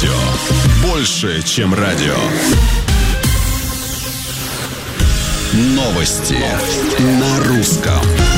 Радио. Больше, чем радио. Новости на русском.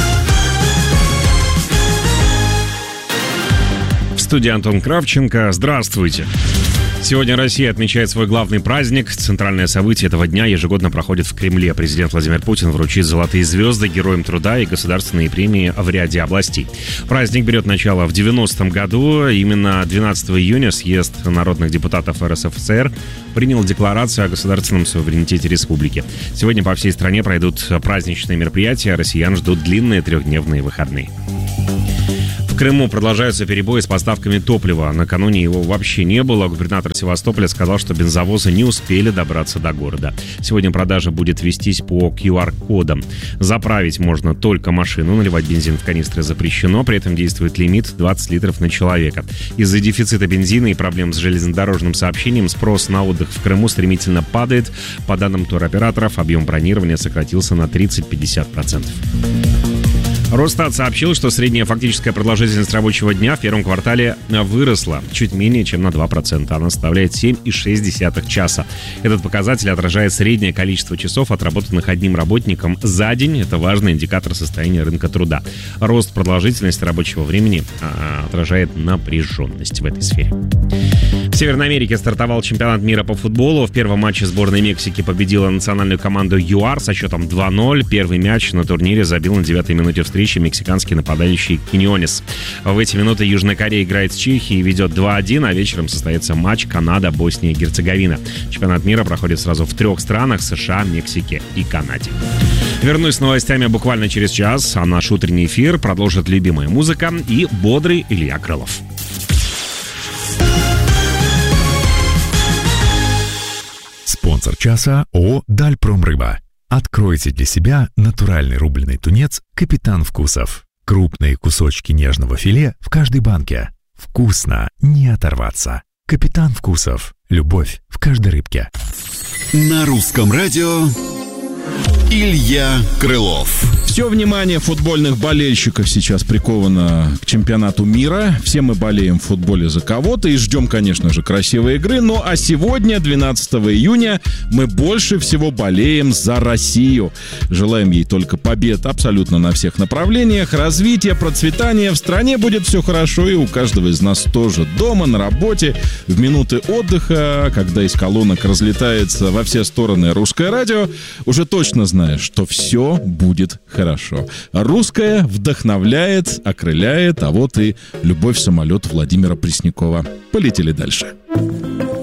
В студии Антон Кравченко. Здравствуйте. Сегодня Россия отмечает свой главный праздник. Центральное событие этого дня ежегодно проходит в Кремле. Президент Владимир Путин вручит золотые звезды Героям труда и государственные премии в ряде областей. Праздник берет начало в 90-м году. Именно 12 июня съезд народных депутатов РСФСР принял декларацию о государственном суверенитете республики. Сегодня по всей стране пройдут праздничные мероприятия. Россиян ждут длинные трехдневные выходные. В Крыму продолжаются перебои с поставками топлива. Накануне его вообще не было. Губернатор Севастополя сказал, что бензовозы не успели добраться до города. Сегодня продажа будет вестись по QR-кодам. Заправить можно только машину, наливать бензин в канистры запрещено. При этом действует лимит 20 литров на человека. Из-за дефицита бензина и проблем с железнодорожным сообщением спрос на отдых в Крыму стремительно падает. По данным туроператоров, объем бронирования сократился на 30-50%. Росстат сообщил, что средняя фактическая продолжительность рабочего дня в первом квартале выросла чуть менее чем на 2%. Она составляет 7,6 часа. Этот показатель отражает среднее количество часов, отработанных одним работником за день. Это важный индикатор состояния рынка труда. Рост продолжительности рабочего времени отражает напряженность в этой сфере. В Северной Америке стартовал чемпионат мира по футболу. В первом матче сборная Мексики победила национальную команду ЮАР со счетом 2-0. Первый мяч на турнире забил на 9-й минуте встречи мексиканский нападающий Киньонес. В эти минуты Южная Корея играет с Чехией и ведет 2-1, а вечером состоится матч Канада-Босния и Герцеговина. Чемпионат мира проходит сразу в 3 странах: США, Мексике и Канаде. Вернусь с новостями буквально через час, а наш утренний эфир продолжит любимая музыка и бодрый Илья Крылов. Спонсор часа ООО «Дальпромрыба». Откройте для себя натуральный рубленый тунец «Капитан Вкусов». Крупные кусочки нежного филе в каждой банке. Вкусно, не оторваться. «Капитан Вкусов». Любовь в каждой рыбке. На русском радио Илья Крылов. Все внимание футбольных болельщиков сейчас приковано к чемпионату мира. Все мы болеем в футболе за кого-то и ждем, конечно же, красивой игры. Ну а сегодня, 12 июня, мы больше всего болеем за Россию. Желаем ей только побед абсолютно на всех направлениях. Развития, процветания. В стране будет все хорошо, и у каждого из нас тоже. Дома, на работе, в минуты отдыха, когда из колонок разлетается во все стороны русское радио, уже точно знаешь, что все будет хорошо. Русское вдохновляет, окрыляет, а вот и любовь-самолет Владимира Преснякова. Полетели дальше.